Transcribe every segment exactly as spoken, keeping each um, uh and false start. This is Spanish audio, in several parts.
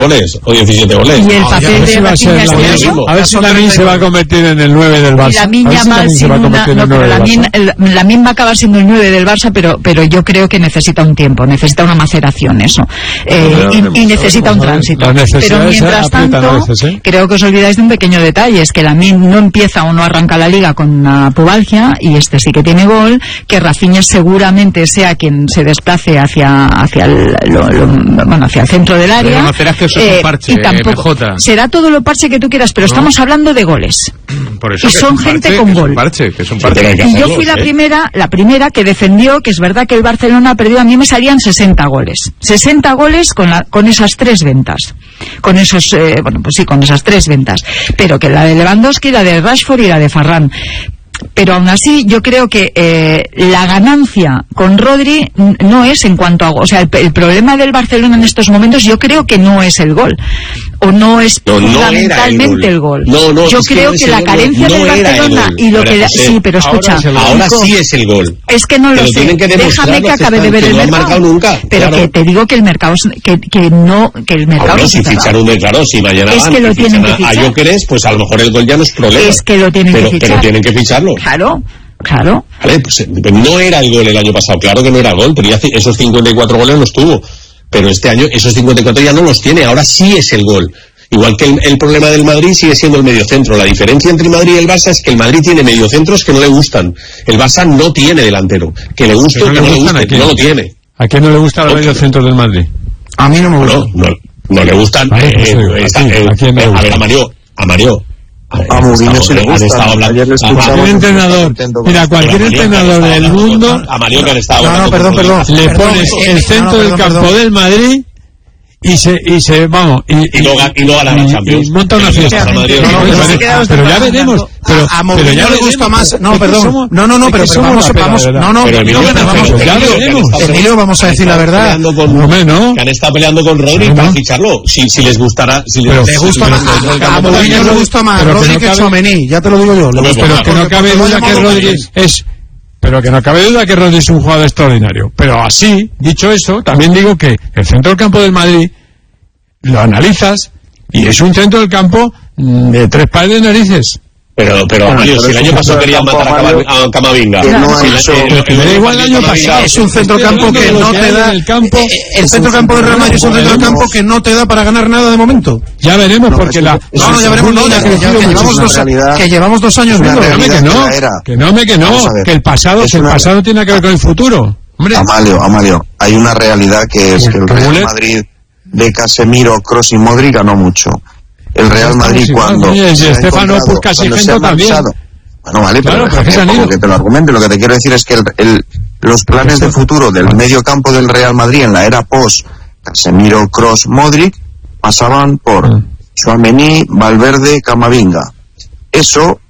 goles o diecisiete goles. Y el papel de Rafinha este año, a ver si Lamine se va a convertir en el nueve del Barça. Y Lamine Yamal si sin una, no, pero Lamine, Lamine va a acabar siendo el nueve del Barça, pero pero yo creo que necesita un tiempo, necesita una maceración eso, eh, y, y necesita un tránsito. Pero mientras tanto, veces, ¿eh? creo que os olvidáis de un pequeño detalle, es que Lamine no empieza o no arranca la liga con una pubalgia, y este sí que tiene gol, que Rafinha seguramente sea quien se desplace hacia hacia el, lo, lo, bueno, hacia el centro del área. No será que eso es un parche, y tampoco, M J. será todo lo parche que tú quieras, pero no. estamos hablando de goles. Por eso y son gente parche, con gol. Parche, que es un parche. Y yo fui la primera, la primera que defendió que es verdad que el Barcelona ha perdido. A mí me salían sesenta goles. sesenta goles con la, con esas tres ventas. Con esos, eh, bueno, pues sí, con esas tres ventas. Pero que la de Lewandowski, la de Rashford y la de Ferran. Pero aún así yo creo que eh, la ganancia con Rodri no es en cuanto a... O sea, el, el problema del Barcelona en estos momentos yo creo que no es el gol. O no es no, fundamentalmente no el gol. El gol. No, no, yo creo que, que la carencia no, no del Barcelona y lo pero, que... Da, sí, pero escucha... Ahora, ahora sí es el gol. Es que no lo sé. Que Déjame que acabe de ver el mercado. Marcado nunca, pero claro. que te digo que el mercado... Que, que no... Que el mercado ahora, si fichan un... Claro, si mañana es van, que lo tienen que fichar. A Gyökeres, pues a lo mejor el gol ya no es problema. Es que lo tienen pero, que fichar. Pero tienen que ficharlo. Claro, claro. Vale, pues no era el gol el año pasado, claro que no era gol, pero ya esos cincuenta y cuatro goles los tuvo. Pero este año esos cincuenta y cuatro ya no los tiene, ahora sí es el gol. Igual que el, el problema del Madrid sigue siendo el mediocentro. La diferencia entre el Madrid y el Barça es que el Madrid tiene mediocentros que no le gustan. El Barça no tiene delantero. Que le guste o que no le guste, no lo tiene. ¿A quién no le gusta el mediocentro del Madrid? A mí no me gusta. No, no, no le gustan. Vale, eh, pues, eh, está, eh, ¿a quién le gusta? A ver, a Mario, a Mario. A Mourinho se le gusta. Ayer le cualquier entrenador, mira, cualquier entrenador del mundo, a Mario que le estaba no, no, perdón, perdón, le pones el centro del campo del Madrid y se y se vamos y, y, luego, y luego gana la Champions y monta una fiesta. No, no, pero, pero ya veremos. Pero, a Mourinho ya le gusta más. No, perdón. No, no, no, pero vamos, vamos, no, no, Emilio, vamos a decir la verdad. Que han estado peleando con Rodri para ficharlo. Si si les gustará, si les gusta más. A Mourinho le gusta más Rodri que Tchouaméni, ya te lo digo yo. Pero que no cabe duda que Rodri es Pero que no cabe duda que Rodri es un jugador extraordinario. Pero así, dicho eso, también digo que el centro del campo del Madrid lo analizas y es un centro del campo de tres pares de narices. Pero, pero, bueno, Mario, si el año pasado querían matar a, Cama, a Camavinga. Que no si hecho, pero que le da igual el año pasado. Es un centrocampo que no te da. El, campo, el centrocampo del Real Madrid es un centrocampo que no te da para ganar nada de momento. Ya veremos, porque la. No, no, ya veremos, no, ya que llevamos dos años. Que llevamos dos años viendo. Que no, que no, que no. Que el pasado, que el pasado tiene que ver con el futuro. Hombre. Amalio, Amalio, hay una realidad que es que el Real Madrid de Casemiro, Kroos y Modric ganó mucho. El Real Madrid cuando y Estefano Puskás y Gento también. Bueno, vale, claro, pero, pero déjame, que te lo argumente. Lo que te quiero decir es que el, el, los planes de futuro del medio campo del Real Madrid en la era post Casemiro, Kroos, Modric pasaban por Tchouaméni, Valverde, Camavinga. Eso,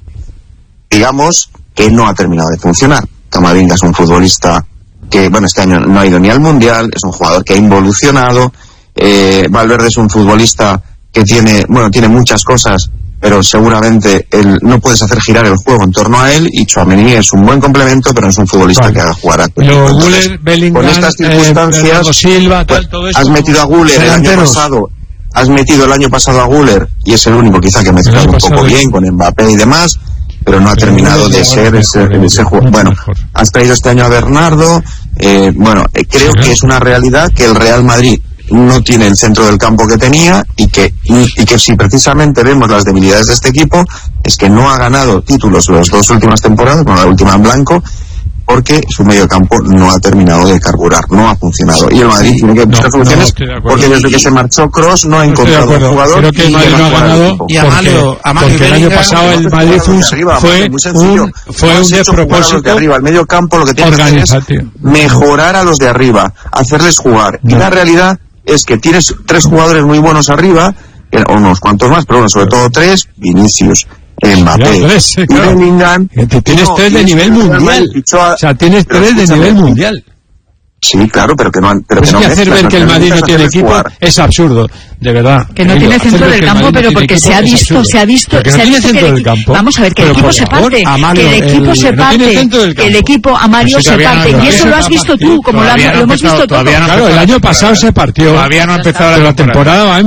digamos, que no ha terminado de funcionar. Camavinga es un futbolista que, bueno, este año no ha ido ni al Mundial, es un jugador que ha involucionado. Eh, Valverde es un futbolista que tiene, bueno, tiene muchas cosas, pero seguramente él, no puedes hacer girar el juego en torno a él, y Tchouaméni es un buen complemento, pero no es un futbolista vale. que haga jugar a Entonces, Guller, Bellingham, con estas circunstancias, eh, Silva, tal, pues, todo eso, has metido a Guller el año pasado, has metido el año pasado a Guller, y es el único quizá que ha mezclado un poco bien con Mbappé y demás, pero no ha pero terminado de ser ese, ese juego. Bueno, has traído este año a Bernardo, eh, bueno, eh, creo sí, que es una realidad que el Real Madrid no tiene el centro del campo que tenía, y que y, y que si precisamente vemos las debilidades de este equipo es que no ha ganado títulos las dos últimas temporadas, con la última en blanco, porque su medio campo no ha terminado de carburar, no ha funcionado, y el Madrid tiene que buscar no, soluciones no, porque desde que se marchó Kroos no ha no encontrado un jugador. Creo que el Madrid no ha ganado y Amalio, Amalio, porque el año pasado el Madrid fue, arriba, fue un fue un despropósito de arriba. El medio campo lo que tiene que hacer es mejorar a los de arriba, hacerles jugar, no. y la realidad es que tienes tres jugadores muy buenos arriba, o unos cuantos más, pero bueno, sobre todo tres, Vinicius, Mbappé, claro, tres, y claro. Bellingham. Tienes no, tres de nivel mundial. A, o sea, tienes tres de nivel mundial. Sí, claro, pero que no han... Pero Es que no que hacer mezclas, ver que el no Madrid no mezclas tiene hacer equipo jugar. es absurdo, de verdad. Que no Digo, tiene hacer centro ver del que el campo, Madrid pero no tiene porque se ha equipo es visto, absurdo. se ha visto, Pero que se no ha tiene visto que centro el del equipo, campo. vamos a ver, que el Pero, equipo por se favor, parte, Amalio, que el equipo el- se no tiene parte, centro del que el campo. equipo, Amalio, Eso se todavía no- parte, y todavía eso no lo has está visto partido, tú, como lo, todavía has- no lo ha hemos empezado, visto todavía todo. no ha Claro, el año pasado se partió. Todavía no ha empezado Pero la temporada. temporada va a